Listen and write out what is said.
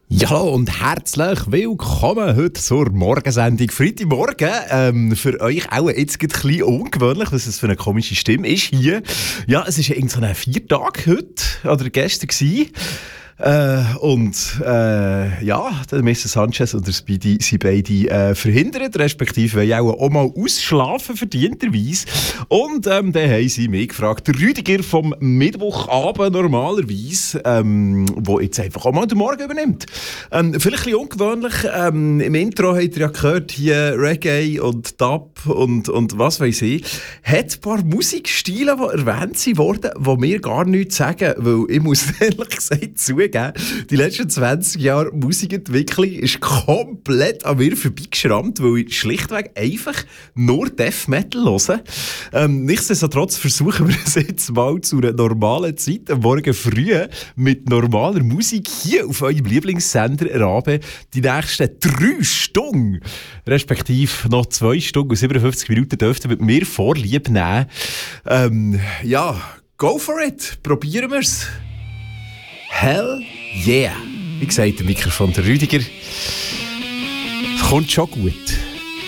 Ja, hallo und herzlich willkommen heute zur Morgensendung. Freitagmorgen, für euch auch jetzt ein bisschen ungewöhnlich, was es für eine komische Stimme ist hier. Ja, es war ja irgend so ein Viertag heute, oder gestern gewesen. Ja, der Mr. Sanchez und der Speedy sind beide verhindert, respektive wollen auch mal ausschlafen, verdienterweise. Und dann haben sie mich gefragt, der Rüdiger vom Mittwochabend normalerweise, der jetzt einfach auch mal den Morgen übernimmt. Vielleicht ein bisschen ungewöhnlich, im Intro habt ihr ja gehört, hier Reggae und Dub und was weiß ich. Hat ein paar Musikstile, die erwähnt wurden, die mir gar nichts sagen, weil ich muss ehrlich gesagt zugeben, die letzten 20 Jahre Musikentwicklung ist komplett an mir vorbeigeschrammt, weil ich schlichtweg einfach nur Death Metal höre. Nichtsdestotrotz versuchen wir es jetzt mal zu einer normalen Zeit, am Morgen früh, mit normaler Musik hier auf eurem Lieblingssender RABE die nächsten 3 Stunden, respektive noch 2 Stunden und 57 Minuten dürft ihr mit mir Vorlieb nehmen. Ja, go for it, probieren wir es. Hell yeah! Wie gesagt, der Mikrofon der Rüdiger. Es kommt schon gut.